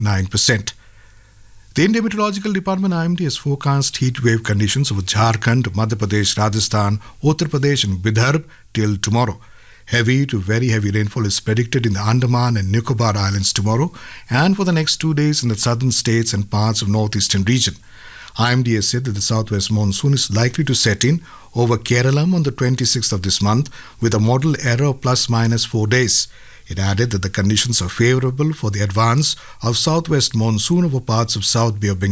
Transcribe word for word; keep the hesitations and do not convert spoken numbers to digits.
nine percent. The Indian Meteorological Department I M D has forecast heat wave conditions over Jharkhand, Madhya Pradesh, Rajasthan, Uttar Pradesh and Vidarbha till tomorrow. Heavy to very heavy rainfall is predicted in the Andaman and Nicobar Islands tomorrow and for the next two days in the southern states and parts of northeastern region. I M D has said that the southwest monsoon is likely to set in over Kerala on the twenty-sixth of this month with a model error of plus minus four days. It added that the conditions are favorable for the advance of southwest monsoon over parts of South Bay of Bengal.